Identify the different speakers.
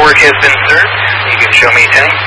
Speaker 1: work has been served. You can show me tank.